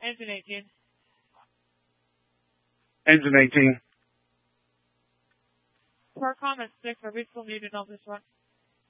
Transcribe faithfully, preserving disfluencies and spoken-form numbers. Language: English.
Engine eighteen. Engine eighteen. Per comment six, are we still needed on this one?